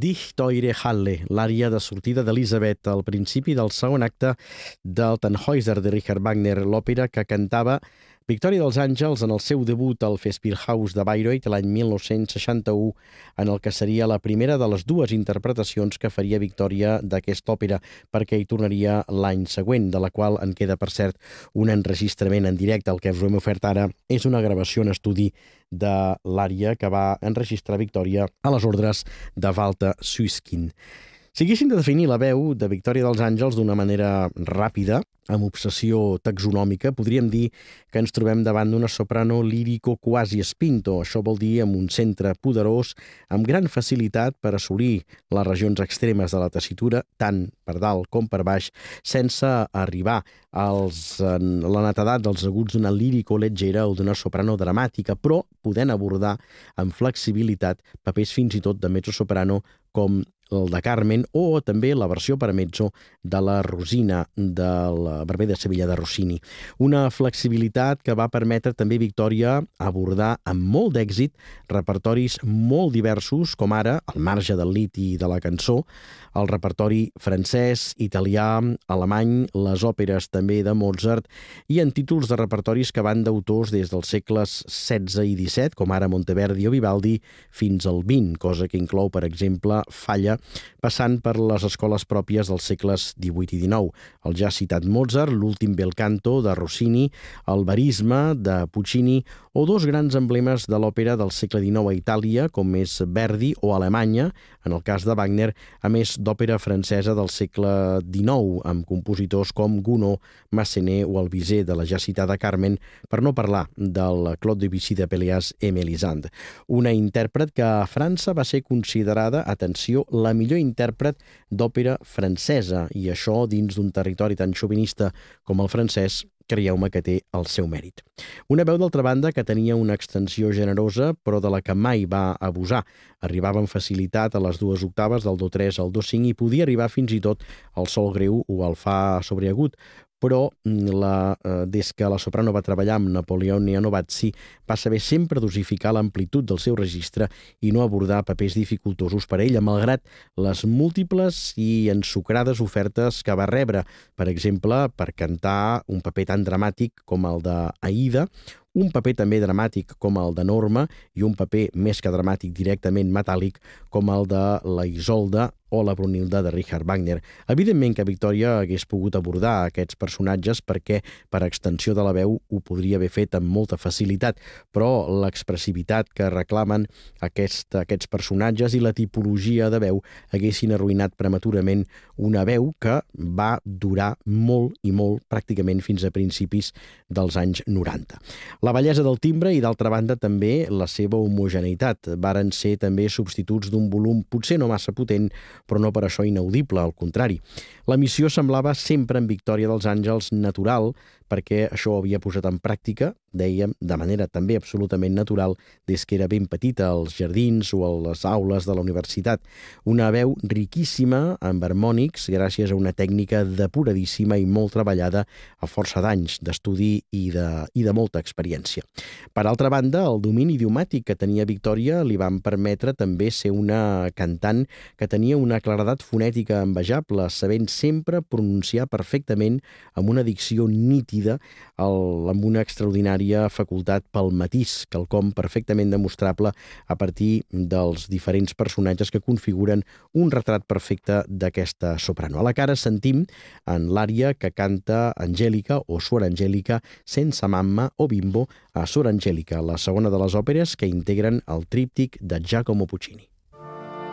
Dich teure Halle, l'ària de sortida d'Elisabeth al principi del segon acte del Tannhäuser de Richard Wagner, l'òpera que cantava Victòria dels Àngels en el seu debut al Festspielhaus de Bayreuth l'any 1961, en el que seria la primera de les dues interpretacions que faria Victòria d'aquesta òpera, perquè hi tornaria l'any següent, de la qual en queda, per cert, un enregistrament en directe. El que us hem ofert ara és una gravació en estudi de l'ària que va enregistrar Victòria a les ordres de Walter Süsskin. Si haguéssim de definir la veu de Victòria dels Àngels d'una manera ràpida, amb obsessió taxonòmica, podríem dir que ens trobem davant d'una soprano lírico quasi spinto. Això vol dir amb un centre poderós, amb gran facilitat per assolir les regions extremes de la tessitura, tant per dalt com per baix, sense arribar a la netedat dels aguts d'una lírico leggera o d'una soprano dramàtica, però podent abordar amb flexibilitat papers fins i tot de mezzosoprano com el de Carmen, o també la versió per a mezzo de la Rosina, del Barber de Sevilla de Rossini. Una flexibilitat que va permetre també Victòria abordar amb molt d'èxit repertoris molt diversos, com ara, al marge del lit i de la cançó, el repertori francès, italià, alemany, les òperes també de Mozart, i en títols de repertoris que van d'autors des dels segles XVI i XVII, com ara Monteverdi o Vivaldi, fins al XX, cosa que inclou, per exemple, Falla, passant per les escoles pròpies dels segles XVIII i XIX. El ja citat Mozart, l'últim bel canto de Rossini, el verisme de Puccini, o dos grans emblemes de l'òpera del segle XIX a Itàlia, com és Verdi, o Alemanya, en el cas de Wagner, a més d'òpera francesa del segle XIX, amb compositors com Gounod, Massenet o el Bizet de la ja citada Carmen, per no parlar del Claude Debussy de Péléas et Mélisande. Una intèrpret que a França va ser considerada, atenció, la millor intèrpret d'òpera francesa, i això dins d'un territori tan xovinista com el francès, creieu-me que té el seu mèrit. Una veu, d'altra banda, que tenia una extensió generosa, però de la que mai va abusar. Arribava amb facilitat a les dues octaves del do3 al do5 i podia arribar fins i tot al sol greu o al fa sobreagut, però des que la soprano va treballar amb Napoleon Neonovazzi va saber sempre dosificar l'amplitud del seu registre i no abordar papers dificultosos per a ella, malgrat les múltiples i ensucrades ofertes que va rebre, per exemple, per cantar un paper tan dramàtic com el d'Aïda, un paper també dramàtic com el de Norma i un paper més que dramàtic directament metàl·lic com el de la Isolda o la Brunilda de Richard Wagner. Evidentment que Victòria hagués pogut abordar aquests personatges perquè per extensió de la veu ho podria haver fet amb molta facilitat, però l'expressivitat que reclamen aquests personatges i la tipologia de veu haguessin arruïnat prematurament una veu que va durar molt i molt, pràcticament fins a principis dels anys 90. La bellesa del timbre i, d'altra banda, també la seva homogeneïtat. Varen ser també substituts d'un volum potser no massa potent, però no per això inaudible, al contrari. La missió semblava sempre en Victòria dels Àngels natural, perquè això ho havia posat en pràctica, dèiem, de manera també absolutament natural, des que era ben petita als jardins o a les aules de la universitat. Una veu riquíssima, amb harmònics, gràcies a una tècnica depuradíssima i molt treballada a força d'anys d'estudi i de molta experiència. Per altra banda, el domini idiomàtic que tenia Victòria li van permetre també ser una cantant que tenia una claredat fonètica envejable, sabent sempre pronunciar perfectament amb una dicció nítida, amb una extraordinària facultat pel matís, quelcom perfectament demostrable a partir dels diferents personatges que configuren un retrat perfecte d'aquesta soprano. A la cara sentim en l'ària que canta Angèlica o Suor Angèlica sense mamma o bimbo a Sor Angèlica, la segona de les òperes que integren el tríptic de Giacomo Puccini.